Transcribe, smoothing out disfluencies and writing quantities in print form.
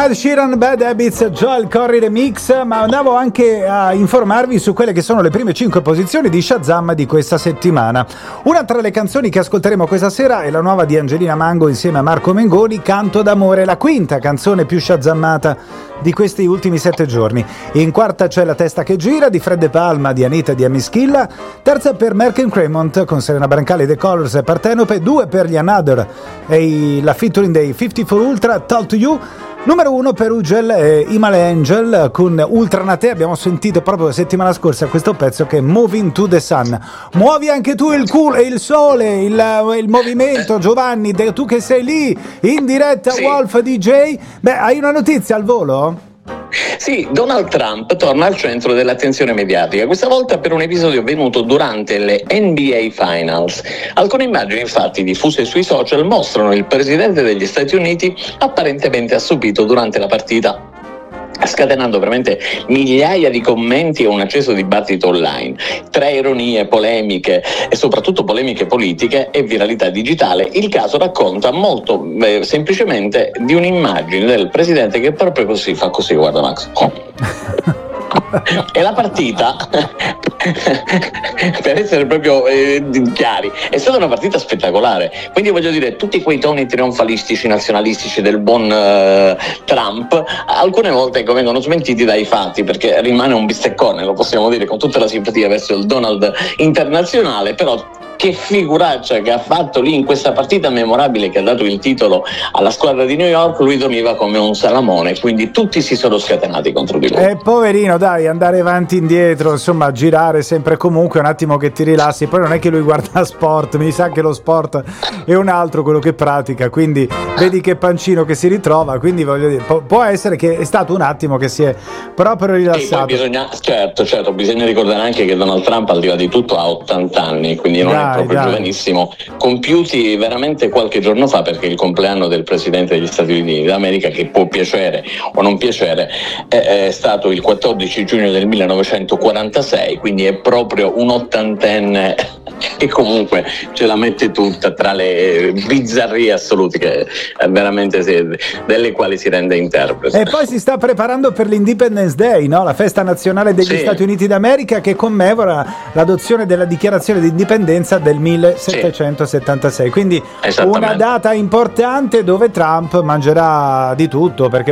Ed Sheeran, Bad Habits, Joel Corry Remix, ma andavo anche a informarvi su quelle che sono le prime 5 posizioni di Shazam di questa settimana. Una tra le canzoni che ascolteremo questa sera è la nuova di Angelina Mango insieme a Marco Mengoni, Canto d'amore, la quinta canzone più shazammata di questi ultimi 7 giorni. In quarta c'è La testa che gira di Fred De Palma, di Anita e di Amischilla. Terza per Merck & Cremont con Serena Brancali, The Colors e Partenope. 2 per gli Another e la featuring dei 54 Ultra, Talk to You. Numero 1 per Ugel e Himalaya Angel con Ultranate. Abbiamo sentito proprio la settimana scorsa questo pezzo che è Moving to the Sun. Muovi anche tu il culo e il sole, il movimento, Giovanni, tu che sei lì in diretta, sì. Wolf DJ. Beh, hai una notizia al volo? Sì, Donald Trump torna al centro dell'attenzione mediatica, questa volta per un episodio avvenuto durante le NBA Finals. Alcune immagini, infatti, diffuse sui social mostrano il presidente degli Stati Uniti apparentemente assopito durante la partita, scatenando veramente migliaia di commenti e un acceso dibattito online. Tra ironie, polemiche e soprattutto polemiche politiche e viralità digitale, il caso racconta molto semplicemente di un'immagine del presidente che proprio così fa così, guarda Max. E la partita, per essere proprio chiari, è stata una partita spettacolare. Quindi voglio dire, tutti quei toni trionfalistici, nazionalistici del buon Trump, alcune volte vengono smentiti dai fatti, perché rimane un bisteccone, lo possiamo dire con tutta la simpatia verso il Donald internazionale, però che figuraccia che ha fatto lì in questa partita memorabile che ha dato il titolo alla squadra di New York. Lui dormiva come un salamone, quindi tutti si sono scatenati contro di lui. Poverino, dai, andare avanti e indietro, insomma, girare sempre e comunque, un attimo che ti rilassi. Poi non è che lui guarda sport, mi sa che lo sport è un altro quello che pratica, quindi vedi che pancino che si ritrova, quindi voglio dire, può essere che è stato un attimo che si è proprio rilassato. Certo, bisogna ricordare anche che Donald Trump, al di là di tutto, ha 80 anni, quindi non è proprio giovanissimo, compiuti veramente qualche giorno fa, perché il compleanno del presidente degli Stati Uniti d'America, che può piacere o non piacere, è stato il 14 giugno del 1946, quindi è proprio un ottantenne che comunque ce la mette tutta tra le bizzarrie assolute che veramente delle quali si rende interprete. E poi si sta preparando per l'Independence Day, no? La festa nazionale degli Stati Uniti d'America, che commemora l'adozione della dichiarazione di indipendenza del 1776, quindi una data importante dove Trump mangerà di tutto, perché